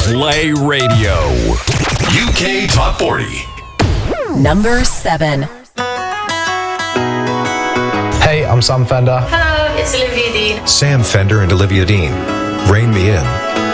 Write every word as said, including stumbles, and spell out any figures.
Play Radio. U K Top forty. Number seven. Hey, I'm Sam Fender. Hello, it's Olivia Dean. Sam Fender and Olivia Dean. Rein Me In.